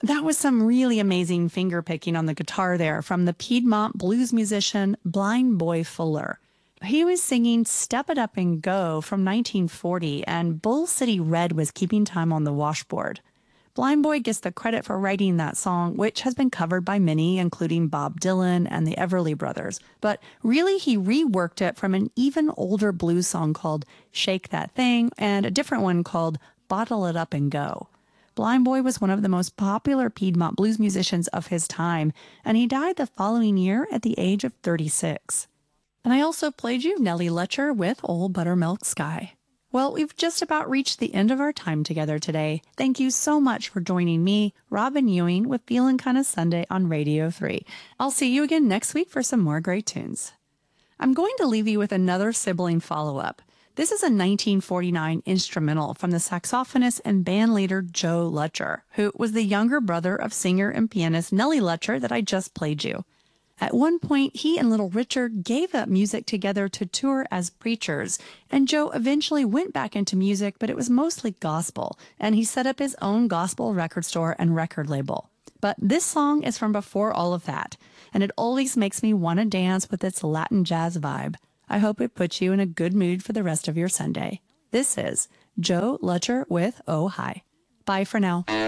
That was some really amazing finger picking on the guitar there from the Piedmont blues musician Blind Boy Fuller. He was singing Step It Up and Go from 1940, and Bull City Red was keeping time on the washboard. Blind Boy gets the credit for writing that song, which has been covered by many, including Bob Dylan and the Everly Brothers. But really, he reworked it from an even older blues song called Shake That Thing and a different one called Bottle It Up and Go. Blind Boy was one of the most popular Piedmont blues musicians of his time, and he died the following year at the age of 36. And I also played you Nellie Letcher with Old Buttermilk Sky. Well, we've just about reached the end of our time together today. Thank you so much for joining me, Robin Ewing, with Feelin' Kinda Sunday on Radio 3. I'll see you again next week for some more great tunes. I'm going to leave you with another sibling follow-up. This is a 1949 instrumental from the saxophonist and bandleader Joe Letcher, who was the younger brother of singer and pianist Nellie Letcher that I just played you. At one point, he and Little Richard gave up music together to tour as preachers, and Joe eventually went back into music, but it was mostly gospel, and he set up his own gospel record store and record label. But this song is from before all of that, and it always makes me want to dance with its Latin jazz vibe. I hope it puts you in a good mood for the rest of your Sunday. This is Joe Letcher with Oh Hi. Bye for now.